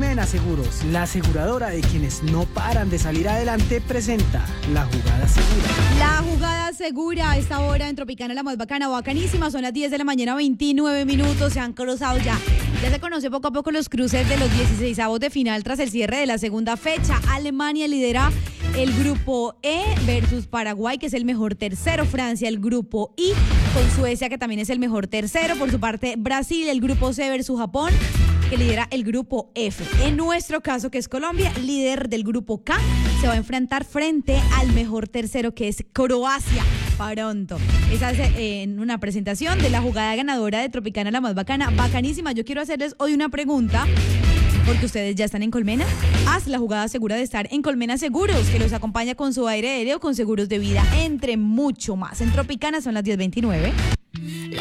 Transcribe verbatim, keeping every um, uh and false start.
Colmena Seguros, la aseguradora de quienes no paran de salir adelante, presenta La Jugada Segura. La Jugada Segura a esta hora en Tropicana, la más bacana, bacanísima. Son las diez de la mañana, veintinueve minutos. Se han cruzado ya. Ya se conoce poco a poco los cruces de los dieciseisavos de final tras el cierre de la segunda fecha. Alemania lidera el grupo E versus Paraguay, que es el mejor tercero. Francia, el grupo I, con Suecia, que también es el mejor tercero. Por su parte, Brasil, el grupo C versus Japón, que lidera el grupo F. En nuestro caso, que es Colombia, líder del grupo K, se va a enfrentar frente al mejor tercero, que es Croacia. Pronto. Esa es eh, en una presentación de la jugada ganadora de Tropicana, la más bacana, bacanísima. Yo quiero hacerles hoy una pregunta, porque ustedes ya están en Colmena. Haz la jugada segura de estar en Colmena Seguros, que los acompaña con su aire aéreo, con seguros de vida, entre mucho más. En Tropicana son las diez veintinueve.